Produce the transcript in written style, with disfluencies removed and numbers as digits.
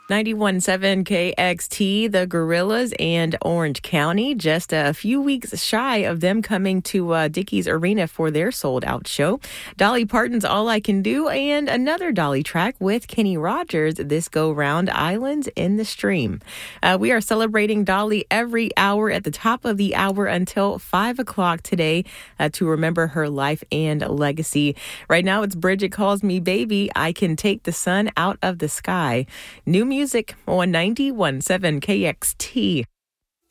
91.7 KXT, the Gorillas and Orange County, just a few weeks shy of them coming to Dickies Arena for their sold-out show. Dolly Parton's All I Can Do, and another Dolly track with Kenny Rogers, this go-round, Islands in the Stream. We are celebrating Dolly every hour at the top of the hour until 5 o'clock today to remember her life and legacy. Right now, it's Bridget Calls Me Baby, I Can Take the Sun Out of the Sky. New music on 91.7 KXT.